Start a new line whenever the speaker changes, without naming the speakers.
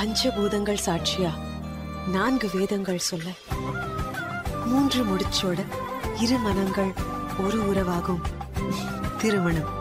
பஞ்சபூதங்கள் சாட்சியா 4 வேதங்கள் சொல்ல 3 முடிச்சோட 2 மனங்கள் ஒரு உறவாகும் திருமணம்.